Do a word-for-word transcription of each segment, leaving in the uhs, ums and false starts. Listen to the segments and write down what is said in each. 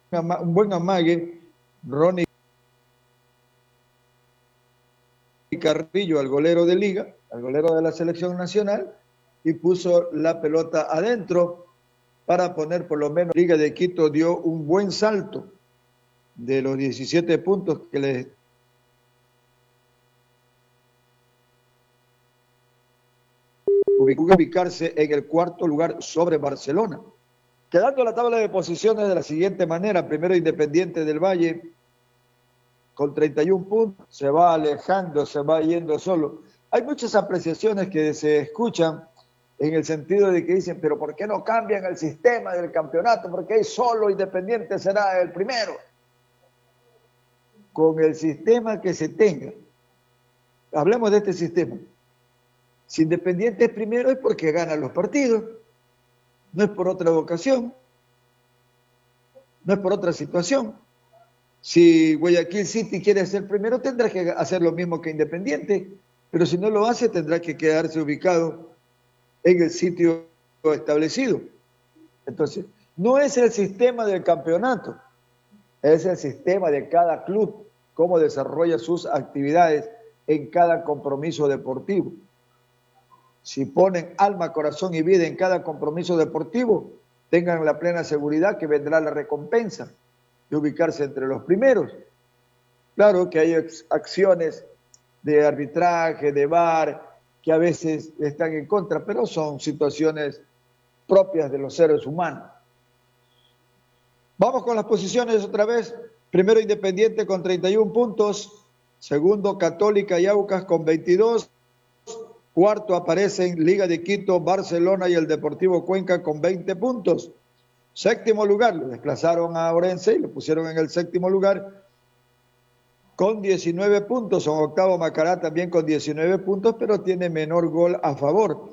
un buen amague, Ronnie Carrillo al golero de liga, al golero de la selección nacional, y puso la pelota adentro para poner por lo menos. Liga de Quito dio un buen salto de los diecisiete puntos que le ubicarse en el cuarto lugar sobre Barcelona. Quedando la tabla de posiciones de la siguiente manera: primero Independiente del Valle con treinta y un puntos, se va alejando, se va yendo solo. Hay muchas apreciaciones que se escuchan en el sentido de que dicen, pero ¿por qué no cambian el sistema del campeonato? Porque ahí solo Independiente será el primero. Con el sistema que se tenga, hablemos de este sistema. Si Independiente es primero es porque gana los partidos, no es por otra vocación, no es por otra situación. Si Guayaquil City quiere ser primero, tendrá que hacer lo mismo que Independiente, pero si no lo hace, tendrá que quedarse ubicado en el sitio establecido. Entonces, no es el sistema del campeonato, es el sistema de cada club, cómo desarrolla sus actividades en cada compromiso deportivo. Si ponen alma, corazón y vida en cada compromiso deportivo, tengan la plena seguridad que vendrá la recompensa de ubicarse entre los primeros. Claro que hay acciones de arbitraje, de V A R, que a veces están en contra, pero son situaciones propias de los seres humanos. Vamos con las posiciones otra vez. Primero Independiente con treinta y un puntos, segundo Católica y Aucas con veintidós, cuarto aparecen Liga de Quito, Barcelona y el Deportivo Cuenca con veinte puntos. Séptimo lugar, lo desplazaron a Orense y lo pusieron en el séptimo lugar con diecinueve puntos. Son octavo Macará también con diecinueve puntos, pero tiene menor gol a favor.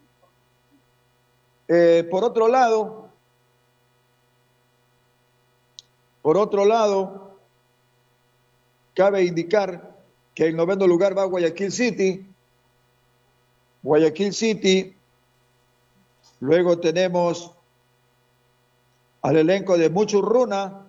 Eh, por otro lado, por otro lado, cabe indicar que en noveno lugar va Guayaquil City. Guayaquil City, luego tenemos al elenco de Muchurruna,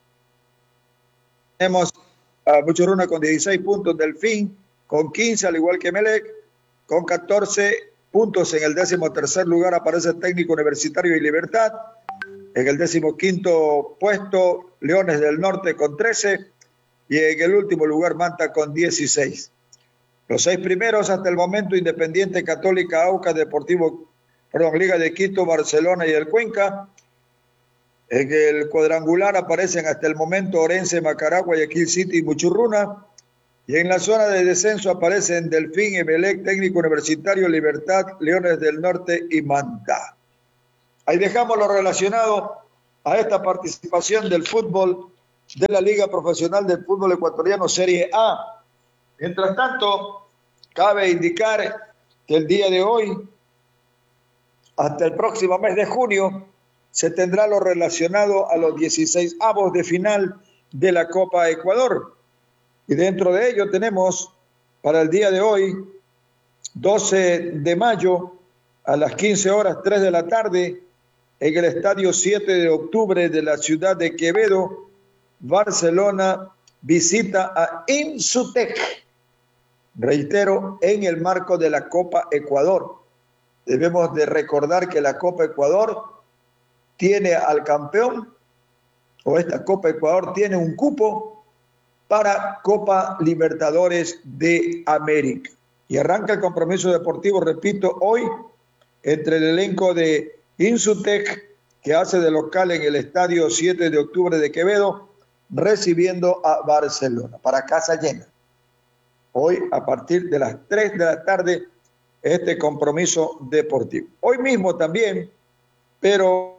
tenemos a Muchurruna con dieciséis puntos, Delfín con quince, al igual que Melec, con catorce puntos. En el décimo tercer lugar aparece el Técnico Universitario y Libertad, en el décimo quinto puesto Leones del Norte con trece, y en el último lugar Manta con dieciséis. Los seis primeros hasta el momento: Independiente, Católica, Aucas, Deportivo, perdón, Liga de Quito, Barcelona y el Cuenca. En el cuadrangular aparecen hasta el momento Orense, Macará, Guayaquil City y Muchurruna. Y en la zona de descenso aparecen Delfín, Emelec, Técnico Universitario, Libertad, Leones del Norte y Manta. Ahí dejamos lo relacionado a esta participación del fútbol de la Liga Profesional del Fútbol Ecuatoriano Serie A. Mientras tanto, cabe indicar que el día de hoy, hasta el próximo mes de junio, se tendrá lo relacionado a los dieciséis avos de final de la Copa Ecuador. Y dentro de ello tenemos para el día de hoy, doce de mayo, a las quince horas, tres de la tarde, en el estadio siete de octubre de la ciudad de Quevedo, Barcelona visita a Insutec. Reitero, en el marco de la Copa Ecuador. Debemos de recordar que la Copa Ecuador tiene al campeón, o esta Copa Ecuador tiene un cupo para Copa Libertadores de América. Y arranca el compromiso deportivo, repito, hoy, entre el elenco de Insutec, que hace de local en el estadio siete de octubre de Quevedo, recibiendo a Barcelona, para casa llena. Hoy, a partir de las tres de la tarde, este compromiso deportivo. Hoy mismo también, pero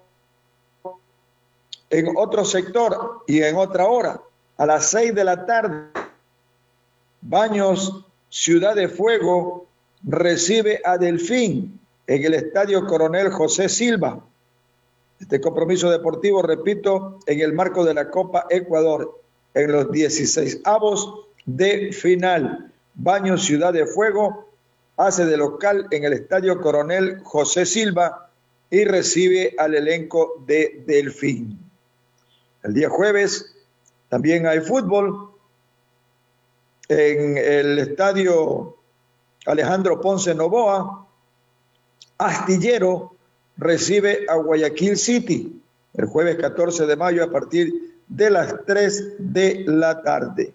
en otro sector y en otra hora, a las seis de la tarde, Baños Ciudad de Fuego recibe a Delfín en el estadio Coronel José Silva. Este compromiso deportivo, repito, en el marco de la Copa Ecuador, en los dieciséis avos de final. Baños Ciudad de Fuego hace de local en el estadio Coronel José Silva y recibe al elenco de Delfín. El día jueves también hay fútbol en el estadio Alejandro Ponce Novoa. Astillero recibe a Guayaquil City el jueves catorce de mayo a partir de las tres de la tarde.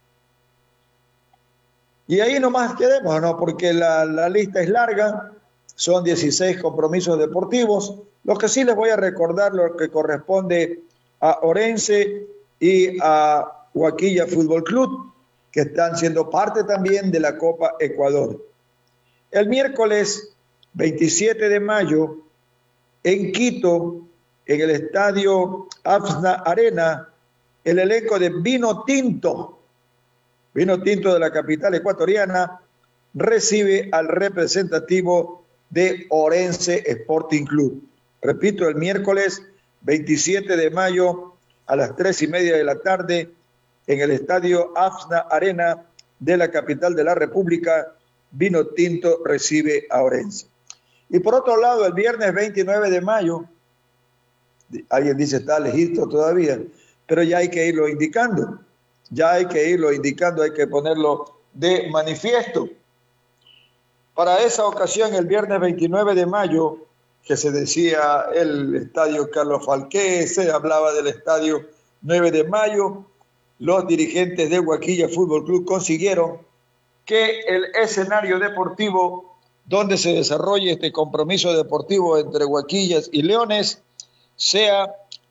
Y ahí nomás quedemos, ¿no? Porque la, la lista es larga, son dieciséis compromisos deportivos. Lo que sí les voy a recordar lo que corresponde a Orense y a Huaquilla Fútbol Club, que están siendo parte también de la Copa Ecuador. El miércoles veintisiete de mayo, en Quito, en el estadio Afna Arena, el elenco de Vino Tinto, Vino Tinto de la capital ecuatoriana, recibe al representativo de Orense Sporting Club. Repito, el miércoles veintisiete de mayo a las tres y media de la tarde, en el estadio Afna Arena de la capital de la República, Vino Tinto recibe a Orense. Y por otro lado, el viernes veintinueve de mayo, alguien dice está lejito todavía, pero ya hay que irlo indicando, ya hay que irlo indicando, hay que ponerlo de manifiesto. Para esa ocasión, el viernes veintinueve de mayo, que se decía el estadio Carlos Falqué, se hablaba del estadio nueve de mayo, los dirigentes de Huaquilla Fútbol Club consiguieron que el escenario deportivo donde se desarrolle este compromiso deportivo entre Huaquillas y Leones sea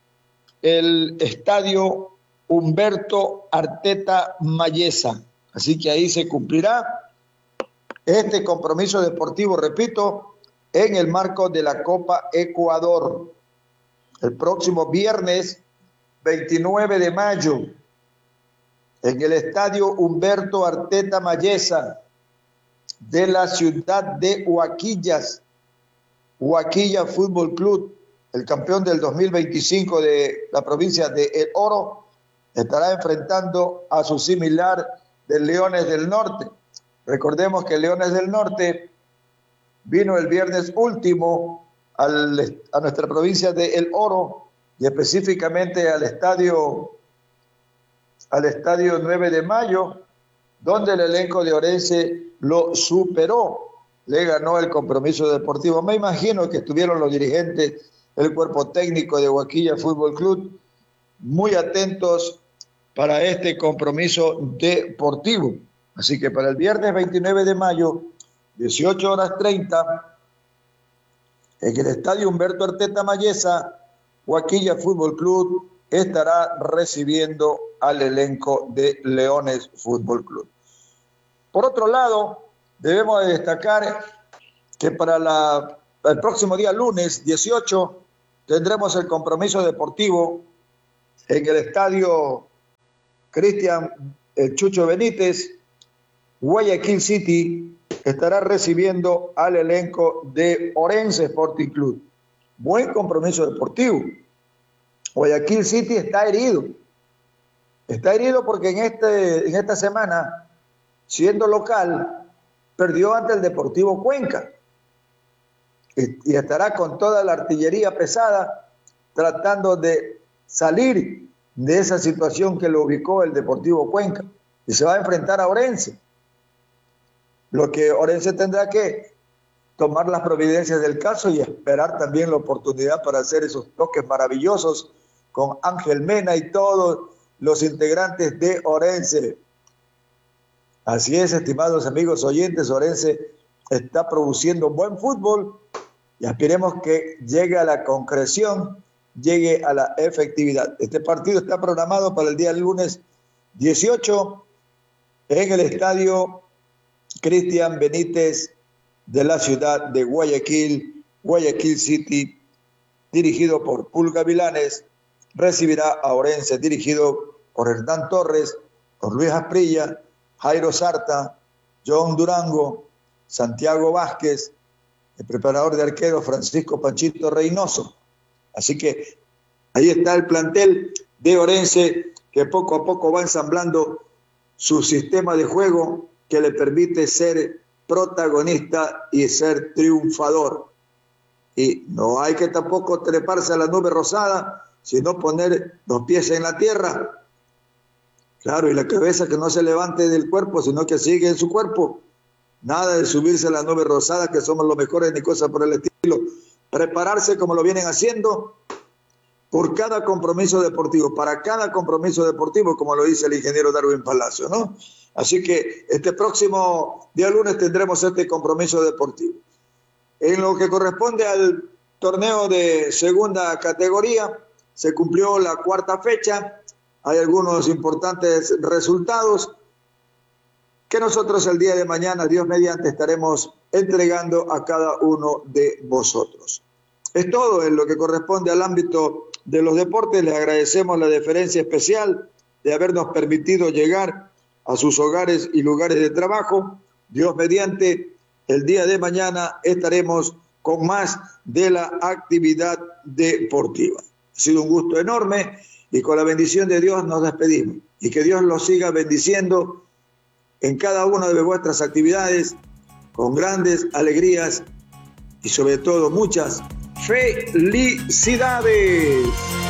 el estadio Humberto Arteta Mayesa. Así que ahí se cumplirá este compromiso deportivo, repito, en el marco de la Copa Ecuador. El próximo viernes veintinueve de mayo, en el estadio Humberto Arteta Mayesa de la ciudad de Huaquillas, Huaquilla Fútbol Club, el campeón del dos mil veinticinco de la provincia de El Oro, estará enfrentando a su similar de Leones del Norte. Recordemos que Leones del Norte vino el viernes último al, a nuestra provincia de El Oro y específicamente al estadio, al estadio nueve de mayo, donde el elenco de Orense lo superó, le ganó el compromiso deportivo. Me imagino que estuvieron los dirigentes, el cuerpo técnico de Huaquilla Fútbol Club, muy atentos para este compromiso deportivo. Así que para el viernes veintinueve de mayo, dieciocho horas treinta, en el estadio Humberto Arteta Mayesa, Huaquilla Fútbol Club estará recibiendo al elenco de Leones Fútbol Club. Por otro lado, debemos de destacar que para la, el próximo día lunes dieciocho tendremos el compromiso deportivo en el estadio Cristian el Chucho Benítez. Guayaquil City estará recibiendo al elenco de Orense Sporting Club. Buen compromiso deportivo. Guayaquil City está herido. Está herido porque en, este, en esta semana, siendo local, perdió ante el Deportivo Cuenca. Y, y estará con toda la artillería pesada tratando de salir de esa situación que lo ubicó el Deportivo Cuenca. Y se va a enfrentar a Orense. Lo que Orense tendrá que tomar las providencias del caso y esperar también la oportunidad para hacer esos toques maravillosos con Ángel Mena y todos los integrantes de Orense. Así es, estimados amigos oyentes, Orense está produciendo buen fútbol y aspiremos que llegue a la concreción, llegue a la efectividad. Este partido está programado para el día lunes dieciocho en el estadio Cristian Benítez de la ciudad de Guayaquil, Guayaquil City, dirigido por Pulga Vilanes, recibirá a Orense, dirigido por Hernán Torres, por Luis Asprilla, Jairo Sarta, John Durango, Santiago Vázquez, el preparador de arquero Francisco Panchito Reynoso. Así que ahí está el plantel de Orense, que poco a poco va ensamblando su sistema de juego que le permite ser protagonista y ser triunfador. Y no hay que tampoco treparse a la nube rosada, sino poner los pies en la tierra. Claro, y la cabeza que no se levante del cuerpo, sino que sigue en su cuerpo. Nada de subirse a la nube rosada, que somos los mejores, ni cosas por el estilo. Prepararse como lo vienen haciendo por cada compromiso deportivo, para cada compromiso deportivo, como lo dice el ingeniero Darwin Palacio, ¿no? Así que este próximo día lunes tendremos este compromiso deportivo. En lo que corresponde al torneo de segunda categoría, se cumplió la cuarta fecha, hay algunos importantes resultados que nosotros el día de mañana, Dios mediante, estaremos entregando a cada uno de vosotros. Es todo en lo que corresponde al ámbito de los deportes. Les agradecemos la deferencia especial de habernos permitido llegar a sus hogares y lugares de trabajo. Dios mediante, el día de mañana estaremos con más de la actividad deportiva. Ha sido un gusto enorme y con la bendición de Dios nos despedimos. Y que Dios los siga bendiciendo en cada una de vuestras actividades, con grandes alegrías y sobre todo muchas felicidades.